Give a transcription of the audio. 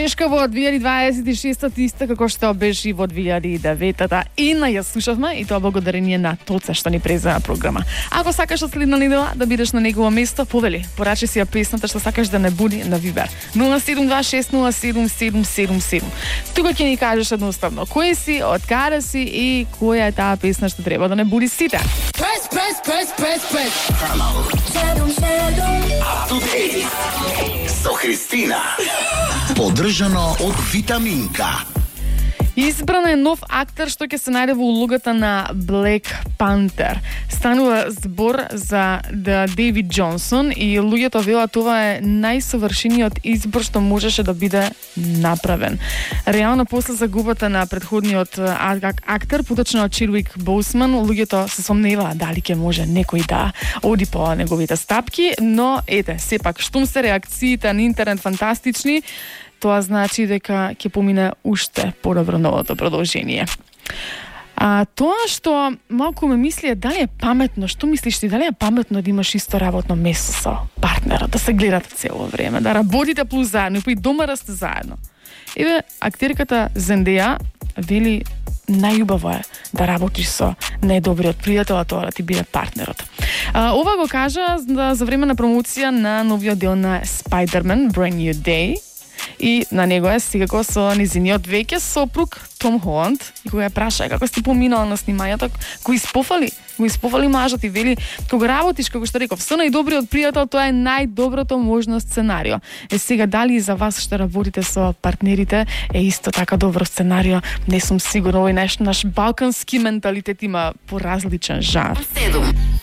Жешка во 2026 иста како што беше во 2009 и на ја слушавме и тоа благодарение на Тоце што ни презема програма. Ако сакаш од следна недела да бидеш на негово место, повели, порачи си ја песната што сакаш да не буди на Вибер. 072607777. Тука ќе ни кажеш едноставно кој си, од каде си и која е таа песна што треба да не буди сите. Press. Со Христина. Поддржано од Витаминка. Избран е нов актер што ќе се најде во улогата на Black Panther. Станува збор за Дейвид Джонсон и луѓето велат тоа е најсовршениот избор што можеше да биде направен. Реално после загубата на претходниот актер, поточно од Чедвик Боусман, луѓето се сомневаат дали ќе може некој да оди по неговите стапки, но ете, сепак штом се реакциите на интернет фантастични, тоа значи дека ќе помине уште подобро новото продолжение. Тоа што малку ме мисли е дали е паметно, што мислиш ти, дали е паметно да имаш исто работно место со партнерот, да се гледате цело време, да работите плюс заедно, и дома да сте заедно. Еве, актерката Зендеја вели најубаво е да работиш со најдобриот пријател, а тоа да ти биде партнерот. Ова го кажа за време на промоција на новиот дел на Spider-Man Brand New Day, и на него е секако со низиниот веќе сопруг Том Холанд, и кога ја праша како сте поминала на снимањето, го испофали мажот и вели кога работиш, како што реков, со најдобриот пријател, тоа е најдоброто можно сценарио. Сега дали и за вас што работите со партнерите е исто така добро сценарио, не сум сигурна, овој наш балкански менталитет има поразличен жар.